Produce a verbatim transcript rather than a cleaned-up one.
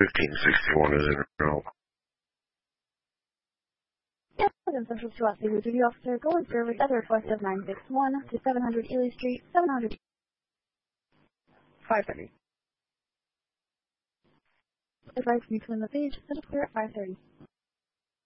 fifteen sixty-one is in row. Yes, and Central two Aussie Duty Officer, going service at the request of nine six one to seven hundred Ely Street, seven hundred. five thirty. Advise me to win the page, set up clear at five thirty.